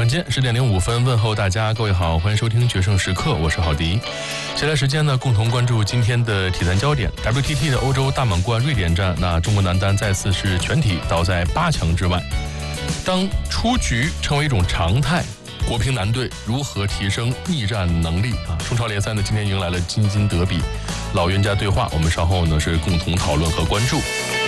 晚间10点05分，问候大家，各位好，欢迎收听决胜时刻，我是郝迪。接下来时间呢，共同关注今天的体坛焦点。WTT 的欧洲大满贯瑞典站，那中国男单再次是全体倒在8强之外。当出局成为一种常态，国乒男队如何提升逆战能力啊？中超联赛呢，今天迎来了京津德比，老冤家对话，我们稍后呢是共同讨论和关注。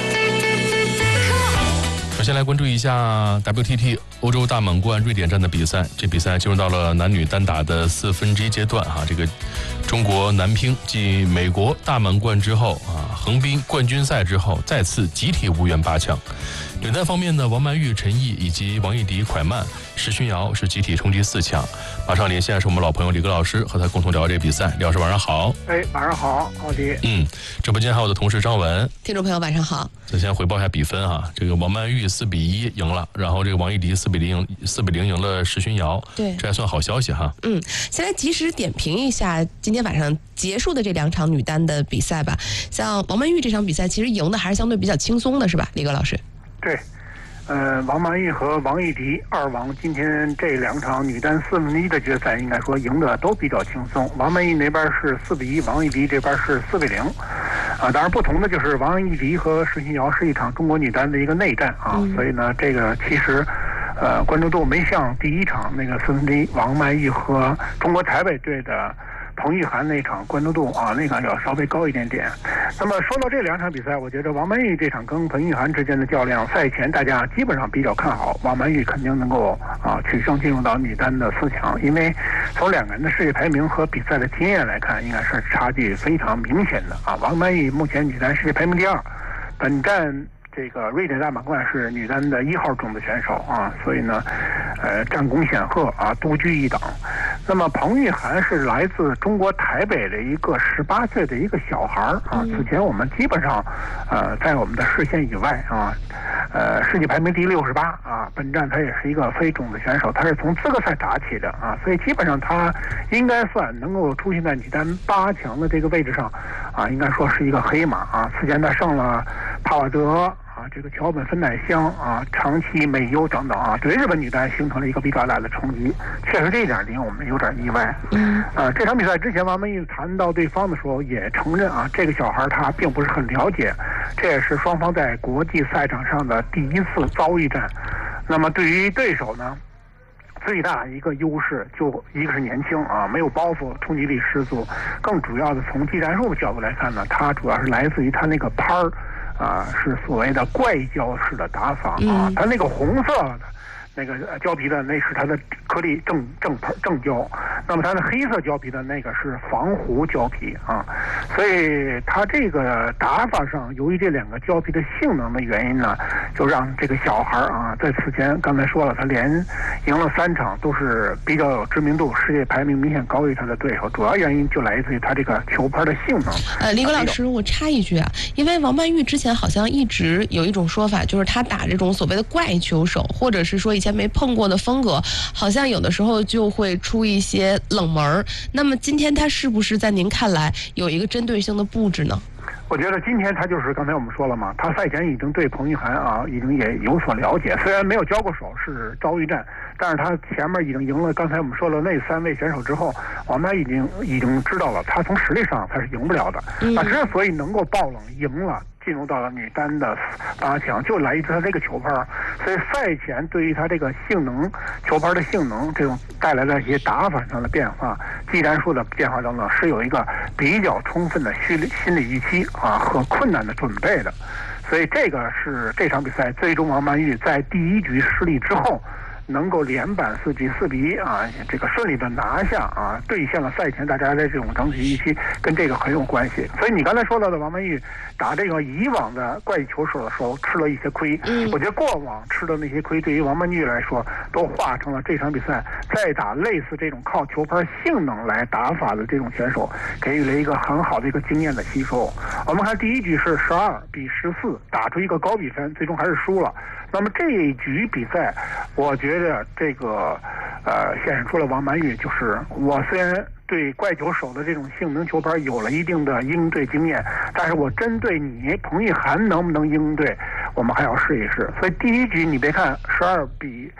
首先来关注一下 WTT 欧洲大满贯瑞典站的比赛，这比赛进入到了男女单打的1/4阶段啊。这个中国男乒继美国大满贯之后啊，横滨冠军赛之后，再次集体无缘8强。女单方面呢，王曼玉、陈毅以及王艺迪、蒯曼、石勋瑶是集体冲击4强。马上连线是我们老朋友李格老师，和他共同聊这个比赛。李老师晚上好。 晚上好，郝迪。 直播间还有我的同事张文。 听众朋友晚上好。 先回报一下比分啊，这个王曼玉4-1赢了，然后这个王艺迪4比0赢了石勋瑶。 对， 这还算好消息哈。 先来及时点评一下今天晚上结束的这2场女单的比赛吧。像王曼玉这场比赛其实赢的还是相对比较轻松的，是吧，李格老师？ 对，王曼玉和王艺迪2王今天这2场女单1/4的决赛，应该说赢得都比较轻松。王曼玉那边是4-1，王艺迪这边是4比0。当然不同的就是王艺迪和石勋瑶是一场中国女单的一个内战啊，所以呢，这个其实关注度没像第一场那个1/4王曼玉和中国台北队的彭玉涵那场关注度啊，那个要稍微高一点点。那么说到这2场比赛，我觉得王曼玉这场跟彭玉涵之间的较量，赛前大家基本上比较看好王曼玉肯定能够取胜进入到女单的4强，因为从2个人的世界排名和比赛的经验来看，应该是差距非常明显的啊。王曼玉目前女单世界排名第2，本站这个瑞典大满贯是女单的1号种子选手啊，所以呢，战功显赫啊，独居一档。那么彭玉涵是来自中国台北的一个18岁的一个小孩啊，此前我们基本上在我们的视线以外啊，世界排名第68啊，本站他也是一个非种子选手，他是从资格赛打起的啊，所以基本上他应该算能够出现在女单8强的这个位置上啊，应该说是一个黑马啊。此前他胜了帕瓦德。这个桥本芬乃香啊，长崎美优等等啊，对日本女单形成了一个比较大的冲击，确实这一点令我们有点意外。这场比赛之前王曼玉谈到对方的时候也承认啊，这个小孩他并不是很了解，这也是双方在国际赛场上的第一次遭遇战。那么对于对手呢，最大一个优势就一个是年轻啊，没有包袱，冲击力十足。更主要的从技战术的角度来看呢，他主要是来自于他那个拍儿。是所谓的怪胶式的打法啊，它那个红色的那个胶皮的那是它的颗粒正胶，那么它的黑色胶皮的那个是防糊胶皮啊，所以它这个打法上，由于这2个胶皮的性能的原因呢，就让这个小孩啊，在此前刚才说了，他连赢了3场，都是比较有知名度，世界排名明显高于他的对手，主要原因就来自于他这个球拍的性能。 李格老师，我插一句啊，因为王曼玉之前好像一直有一种说法，就是他打这种所谓的怪球手，或者是说以前没碰过的风格，好像有的时候就会出一些冷门。那么今天他是不是在您看来有一个针对性的布置呢？ 我觉得今天他就是刚才我们说了嘛，他赛前已经对彭玉涵已经也有所了解，虽然没有交过手，是遭遇战，但是他前面已经赢了刚才我们说了那3位选手之后，王曼已经知道了他从实力上他是赢不了的。之所以能够爆冷赢了，进入到了女单的8强，就来自他这个球拍，所以赛前对于他这个性能、球拍的性能这种带来的一些打法上的变化、技战术的变化等等，是有一个比较充分的心理预期和困难的准备的。所以这个是这场比赛最终王曼玉在第1局失利之后，能够连扳4局4比1这个顺利的拿下兑现了赛前大家的这种整体预期，跟这个很有关系。所以你刚才说到的王曼玉打这个以往的怪球手的时候吃了一些亏，我觉得过往吃的那些亏对于王曼玉来说都化成了这场比赛再打类似这种靠球拍性能来打法的这种选手给予了一个很好的一个经验的吸收。我们看第1局是12比14打出一个高比分，最终还是输了。那么这一局比赛，我觉得这个显示出了王曼玉，就是我虽然对怪球手的这种性能球拍有了一定的应对经验，但是我针对你彭玉涵能不能应对，我们还要试一试。所以第1局你别看12比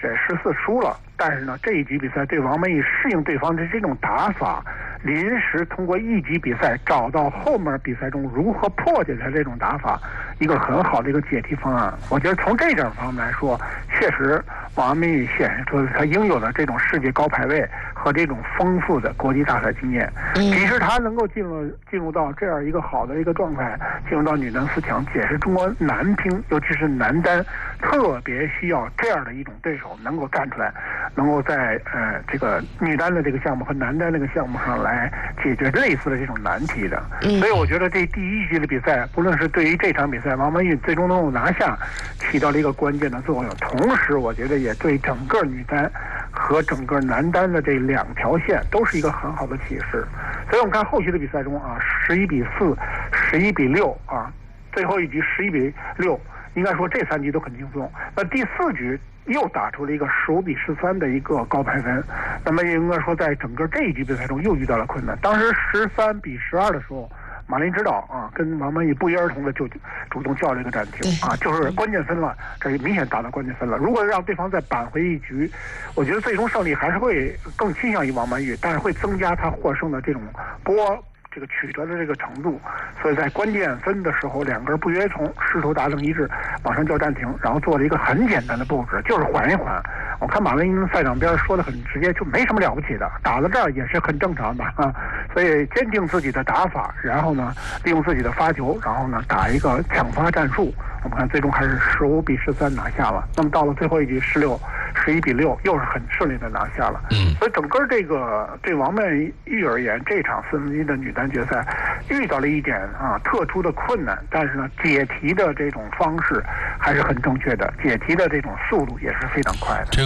14输了。但是呢，这一局比赛对王曼玉适应对方的这种打法，临时通过一局比赛找到后面比赛中如何破解他这种打法，一个很好的一个解题方案。我觉得从这点方面来说，确实王曼玉显示出他应有的这种世界高排位和这种丰富的国际大赛经验。其实他能够进入到这样一个好的一个状态，进入到女单4强，也是中国男乒，尤其是男单特别需要这样的一种对手，能够干出来，能够在这个女单的这个项目和男单这个项目上来解决类似的这种难题的。所以我觉得这第一局的比赛，不论是对于这场比赛王曼玉最终能够拿下，起到了一个关键的作用。同时，我觉得也对整个女单和整个男单的这2条线都是一个很好的启示。所以我们看后续的比赛中啊，11-4、11-6啊，最后一局11-6，应该说这3局都很轻松。那第4局又打出了一个15-13的一个高排分，那么应该说在整个这一局比赛中又遇到了困难。当时13-12的时候，马林指导啊跟王曼玉不约而同的就主动叫了一个暂停啊，就是关键分了，这明显打到关键分了。如果让对方再扳回一局，我觉得最终胜利还是会更倾向于王曼玉，但是会增加他获胜的这种这个曲折的这个程度。所以在关键分的时候，2个人不约而同，试图达成一致，马上叫暂停，然后做了一个很简单的布置，就是缓一缓。我看马文英赛场边说的很直接，就没什么了不起的，打到这儿也是很正常的啊。所以坚定自己的打法，然后呢，利用自己的发球，然后呢打一个抢发战术。我们看最终还是15-13拿下了。那么到了最后一局11-6，又是很顺利的拿下了。所以整个这个对王曼玉而言，这场4分之一的女单决赛遇到了一点特殊的困难，但是呢，解题的这种方式还是很正确的，解题的这种速度也是非常快的。